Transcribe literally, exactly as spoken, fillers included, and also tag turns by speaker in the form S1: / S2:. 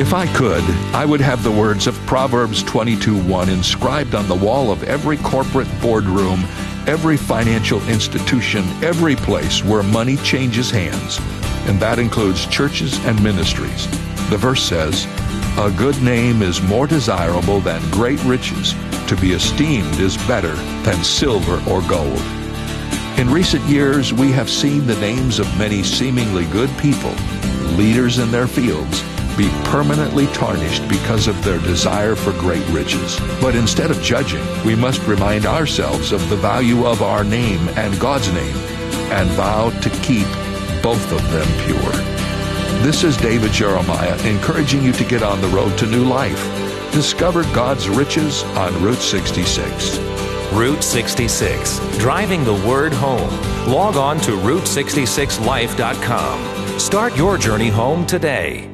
S1: If I could, I would have the words of Proverbs twenty-two one inscribed on the wall of every corporate boardroom, every financial institution, every place where money changes hands. And that includes churches and ministries. The verse says, "A good name is more desirable than great riches. To be esteemed is better than silver or gold." In recent years, we have seen the names of many seemingly good people, leaders in their fields, be permanently tarnished because of their desire for great riches. But instead of judging, we must remind ourselves of the value of our name and God's name, and vow to keep both of them pure. This is David Jeremiah encouraging you to get on the road to new life. Discover God's riches on Route sixty-six.
S2: Route sixty-six, driving the word home. Log on to route sixty-six life dot com. Start your journey home today.